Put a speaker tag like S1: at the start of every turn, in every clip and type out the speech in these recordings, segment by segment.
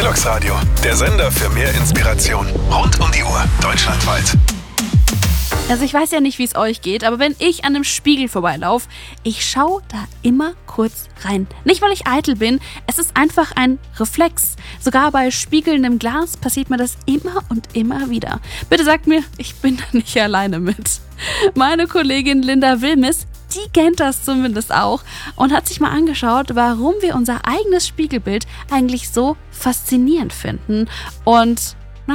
S1: Equinox Radio, der Sender für mehr Inspiration. Rund um die Uhr, deutschlandweit.
S2: Also ich weiß ja nicht, wie es euch geht, aber wenn ich an einem Spiegel vorbeilaufe, ich schaue da immer kurz rein. Nicht, weil ich eitel bin, es ist einfach ein Reflex. Sogar bei spiegelndem Glas passiert mir das immer und immer wieder. Bitte sagt mir, ich bin da nicht alleine mit. Meine Kollegin Linda Wilmes, die kennt das zumindest auch und hat sich mal angeschaut, warum wir unser eigenes Spiegelbild eigentlich so faszinierend finden und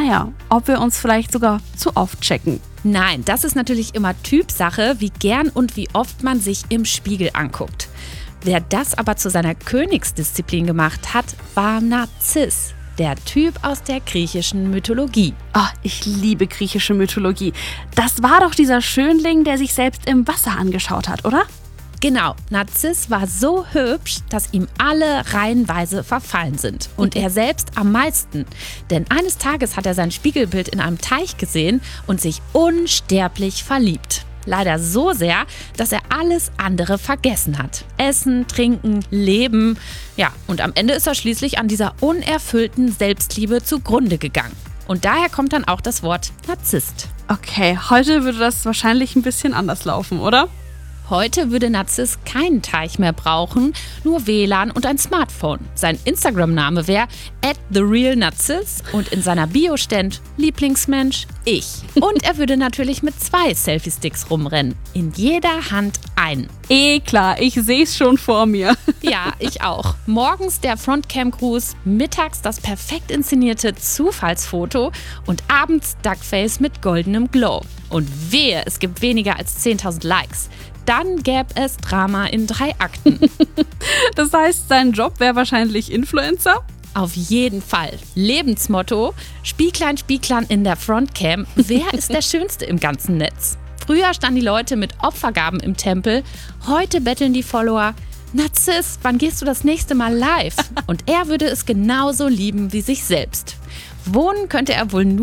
S2: ob wir uns vielleicht sogar zu oft checken.
S3: Nein, das ist natürlich immer Typsache, wie gern und wie oft man sich im Spiegel anguckt. Wer das aber zu seiner Königsdisziplin gemacht hat, war Narziss, der Typ aus der griechischen Mythologie.
S2: Oh, ich liebe griechische Mythologie. Das war doch dieser Schönling, der sich selbst im Wasser angeschaut hat, oder?
S3: Genau, Narziss war so hübsch, dass ihm alle reihenweise verfallen sind. Und er selbst am meisten. Denn eines Tages hat er sein Spiegelbild in einem Teich gesehen und sich unsterblich verliebt. Leider so sehr, dass er alles andere vergessen hat. Essen, trinken, leben. Ja, und am Ende ist er schließlich an dieser unerfüllten Selbstliebe zugrunde gegangen. Und daher kommt dann auch das Wort Narzisst.
S2: Okay, heute würde das wahrscheinlich ein bisschen anders laufen, oder?
S3: Heute würde Narziss keinen Teich mehr brauchen, nur WLAN und ein Smartphone. Sein Instagram-Name wäre @TheRealNarziss und in seiner Bio stand Lieblingsmensch, ich. Und er würde natürlich mit 2 Selfie-Sticks rumrennen. In jeder Hand einen.
S2: Klar, ich sehe es schon vor mir.
S3: Ja, ich auch. Morgens der Frontcam-Gruß, mittags das perfekt inszenierte Zufallsfoto und abends Duckface mit goldenem Glow. Und wehe, es gibt weniger als 10.000 Likes. Dann gäbe es Drama in 3 Akten.
S2: Das heißt, sein Job wäre wahrscheinlich Influencer?
S3: Auf jeden Fall. Lebensmotto: Spieglein, Spieglein in der Frontcam. Wer ist der Schönste im ganzen Netz? Früher standen die Leute mit Opfergaben im Tempel. Heute betteln die Follower: Narziss, wann gehst du das nächste Mal live? Und er würde es genauso lieben wie sich selbst. Wohnen könnte er wohl nur